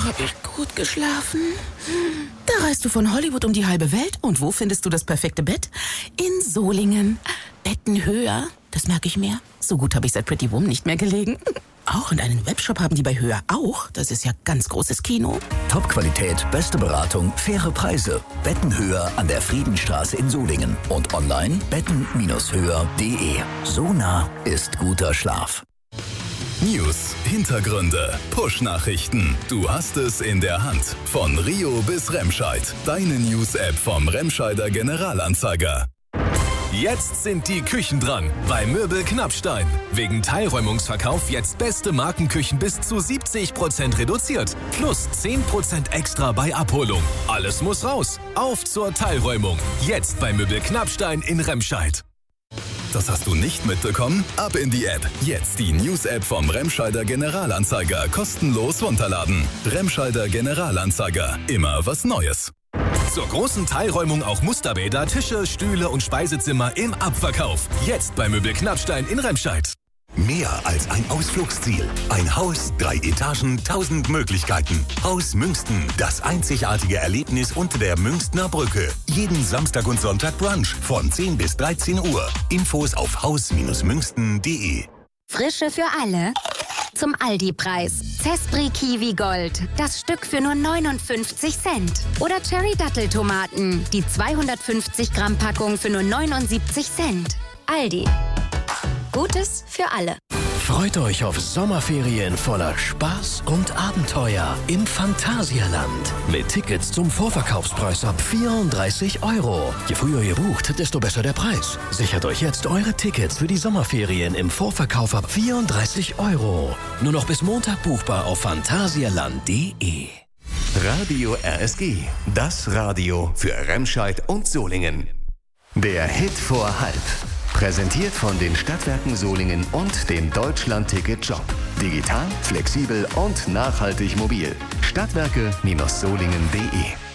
habe ich gut geschlafen. Da reist du von Hollywood um die halbe Welt. Und wo findest du das perfekte Bett? In Solingen. Betten höher, das merke ich mir. So gut habe ich seit Pretty Woman nicht mehr gelegen. Auch und einen Webshop haben die bei Höher auch. Das ist ja ganz großes Kino. Top-Qualität, beste Beratung, faire Preise. Betten Höher an der Friedenstraße in Solingen. Und online betten-höher.de. So nah ist guter Schlaf. News, Hintergründe, Push-Nachrichten. Du hast es in der Hand. Von Rio bis Remscheid. Deine News-App vom Remscheider Generalanzeiger. Jetzt sind die Küchen dran bei Möbel Knappstein. Wegen Teilräumungsverkauf jetzt beste Markenküchen bis zu 70% reduziert. Plus 10% extra bei Abholung. Alles muss raus. Auf zur Teilräumung. Jetzt bei Möbel Knappstein in Remscheid. Das hast du nicht mitbekommen? Ab in die App. Jetzt die News-App vom Remscheider Generalanzeiger kostenlos runterladen. Remscheider Generalanzeiger. Immer was Neues. Zur großen Teilräumung auch Musterbäder, Tische, Stühle und Speisezimmer im Abverkauf. Jetzt bei Möbel Knappstein in Remscheid. Mehr als ein Ausflugsziel. Ein Haus, 3 Etagen, 1000 Möglichkeiten. Haus Münsten, das einzigartige Erlebnis unter der Münstner Brücke. Jeden Samstag und Sonntag Brunch von 10 bis 13 Uhr. Infos auf haus-münsten.de. Frische für alle. Zum Aldi-Preis. Zespri Kiwi Gold. Das Stück für nur 59 Cent. Oder Cherry Datteltomaten. Die 250 Gramm Packung für nur 79 Cent. Aldi. Gutes für alle. Freut euch auf Sommerferien voller Spaß und Abenteuer im Phantasialand. Mit Tickets zum Vorverkaufspreis ab 34 €. Je früher ihr bucht, desto besser der Preis. Sichert euch jetzt eure Tickets für die Sommerferien im Vorverkauf ab 34 €. Nur noch bis Montag buchbar auf phantasialand.de. Radio RSG, das Radio für Remscheid und Solingen. Der Hit vor halb. Präsentiert von den Stadtwerken Solingen und dem Deutschland-Ticket-Job. Digital, flexibel und nachhaltig mobil. Stadtwerke-solingen.de